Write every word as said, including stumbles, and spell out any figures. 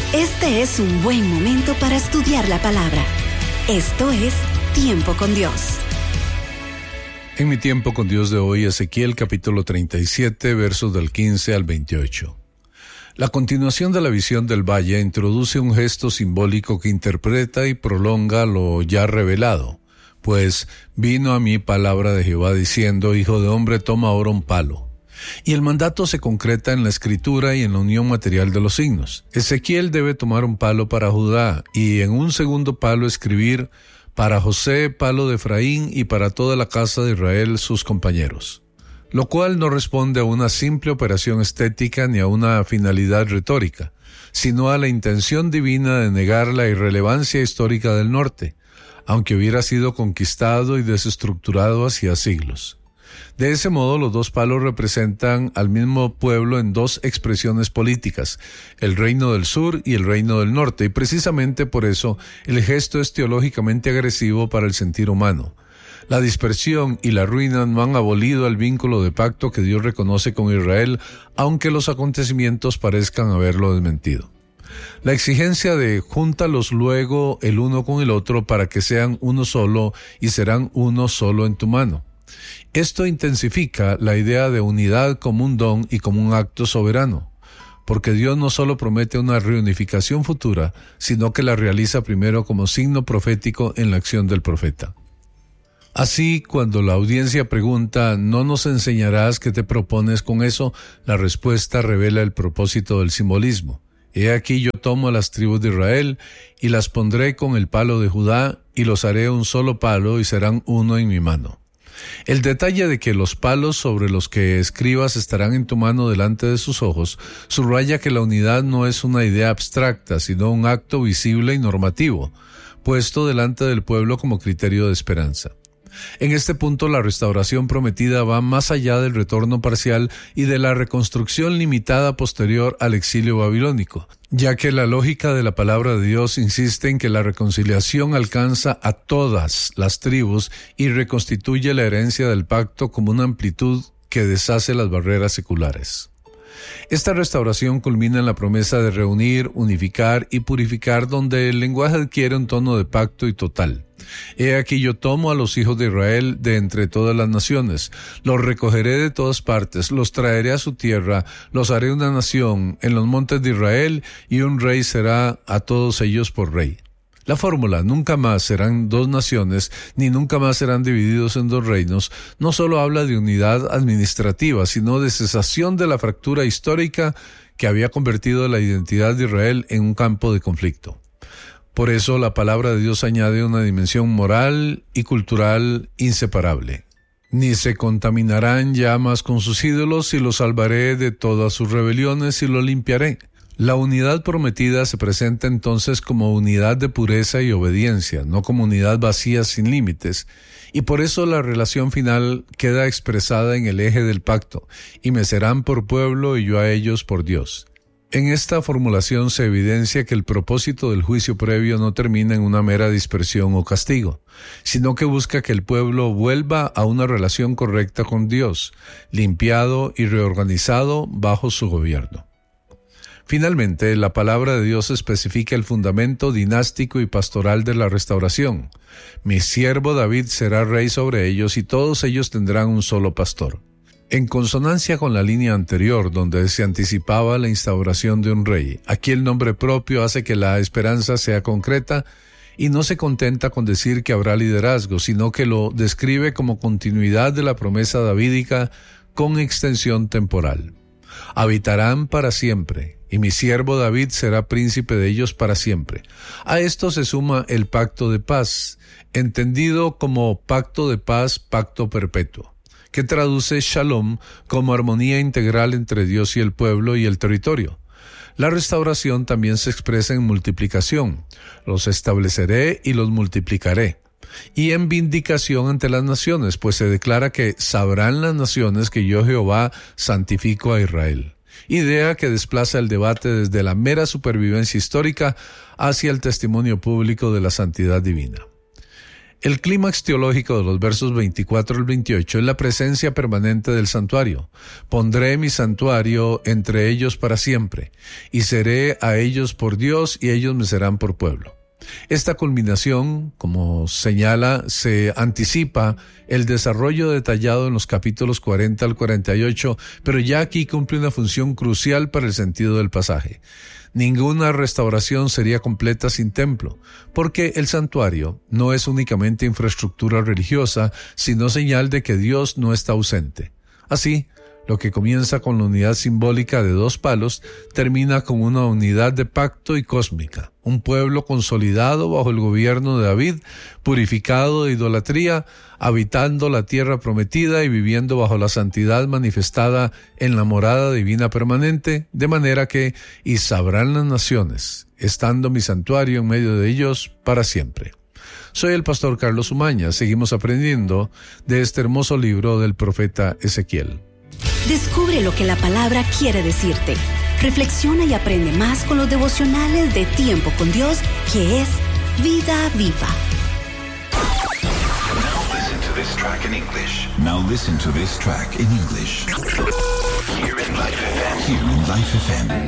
Este es un buen momento para estudiar la palabra. Esto es Tiempo con Dios. En mi tiempo con Dios de hoy, Ezequiel capítulo treinta y siete, versos del quince al veintiocho. La continuación de la visión del valle introduce un gesto simbólico que interpreta y prolonga lo ya revelado. Pues vino a mí palabra de Jehová diciendo: Hijo de hombre, toma ahora un palo. Y el mandato se concreta en la escritura y en la unión material de los signos. Ezequiel debe tomar un palo para Judá y en un segundo palo escribir: para José, palo de Efraín, y para toda la casa de Israel, sus compañeros. Lo cual no responde a una simple operación estética ni a una finalidad retórica, sino a la intención divina de negar la irrelevancia histórica del norte, aunque hubiera sido conquistado y desestructurado hacía siglos. De ese modo, los dos palos representan al mismo pueblo en dos expresiones políticas, el reino del sur y el reino del norte, y precisamente por eso el gesto es teológicamente agresivo para el sentir humano. La dispersión y la ruina no han abolido el vínculo de pacto que Dios reconoce con Israel, aunque los acontecimientos parezcan haberlo desmentido. La exigencia de júntalos luego el uno con el otro para que sean uno solo y serán uno solo en tu mano. Esto intensifica la idea de unidad como un don y como un acto soberano, porque Dios no solo promete una reunificación futura, sino que la realiza primero como signo profético en la acción del profeta. Así, cuando la audiencia pregunta: ¿no nos enseñarás qué te propones con eso?, la respuesta revela el propósito del simbolismo. He aquí yo tomo a las tribus de Israel y las pondré con el palo de Judá y los haré un solo palo y serán uno en mi mano. El detalle de que los palos sobre los que escribas estarán en tu mano delante de sus ojos subraya que la unidad no es una idea abstracta, sino un acto visible y normativo, puesto delante del pueblo como criterio de esperanza. En este punto, la restauración prometida va más allá del retorno parcial y de la reconstrucción limitada posterior al exilio babilónico, ya que la lógica de la palabra de Dios insiste en que la reconciliación alcanza a todas las tribus y reconstituye la herencia del pacto como una amplitud que deshace las barreras seculares. Esta restauración culmina en la promesa de reunir, unificar y purificar, donde el lenguaje adquiere un tono de pacto y total. He aquí yo tomo a los hijos de Israel de entre todas las naciones, los recogeré de todas partes, los traeré a su tierra, los haré una nación en los montes de Israel, y un rey será a todos ellos por rey. La fórmula nunca más serán dos naciones, ni nunca más serán divididos en dos reinos, no solo habla de unidad administrativa, sino de cesación de la fractura histórica que había convertido la identidad de Israel en un campo de conflicto. Por eso la palabra de Dios añade una dimensión moral y cultural inseparable. Ni se contaminarán ya más con sus ídolos, y los salvaré de todas sus rebeliones y los limpiaré. La unidad prometida se presenta entonces como unidad de pureza y obediencia, no como unidad vacía sin límites, y por eso la relación final queda expresada en el eje del pacto: y me serán por pueblo y yo a ellos por Dios. En esta formulación se evidencia que el propósito del juicio previo no termina en una mera dispersión o castigo, sino que busca que el pueblo vuelva a una relación correcta con Dios, limpiado y reorganizado bajo su gobierno. Finalmente, la palabra de Dios especifica el fundamento dinástico y pastoral de la restauración. Mi siervo David será rey sobre ellos, y todos ellos tendrán un solo pastor. En consonancia con la línea anterior, donde se anticipaba la instauración de un rey, aquí el nombre propio hace que la esperanza sea concreta y no se contenta con decir que habrá liderazgo, sino que lo describe como continuidad de la promesa davídica con extensión temporal. Habitarán para siempre, y mi siervo David será príncipe de ellos para siempre. A esto se suma el pacto de paz, entendido como pacto de paz, pacto perpetuo, que traduce Shalom como armonía integral entre Dios y el pueblo y el territorio. La restauración también se expresa en multiplicación: los estableceré y los multiplicaré. Y en vindicación ante las naciones, pues se declara que sabrán las naciones que yo Jehová santifico a Israel. Idea que desplaza el debate desde la mera supervivencia histórica hacia el testimonio público de la santidad divina. El clímax teológico de los versos veinticuatro al veintiocho es la presencia permanente del santuario. Pondré mi santuario entre ellos para siempre, y seré a ellos por Dios, y ellos me serán por pueblo. Esta culminación, como señala, se anticipa el desarrollo detallado en los capítulos cuarenta al cuarenta y ocho, pero ya aquí cumple una función crucial para el sentido del pasaje. Ninguna restauración sería completa sin templo, porque el santuario no es únicamente infraestructura religiosa, sino señal de que Dios no está ausente. Así, lo que comienza con la unidad simbólica de dos palos, termina con una unidad de pacto y cósmica. Un pueblo consolidado bajo el gobierno de David, purificado de idolatría, habitando la tierra prometida y viviendo bajo la santidad manifestada en la morada divina permanente, de manera que, y sabrán las naciones, estando mi santuario en medio de ellos para siempre. Soy el pastor Carlos Umaña. Seguimos aprendiendo de este hermoso libro del profeta Ezequiel. Descubre lo que la palabra quiere decirte. Reflexiona y aprende más con los devocionales de Tiempo con Dios, que es Vida Viva. Now listen to this track in English. Now listen to this track in English. Here in Life F M. Here in Life F M.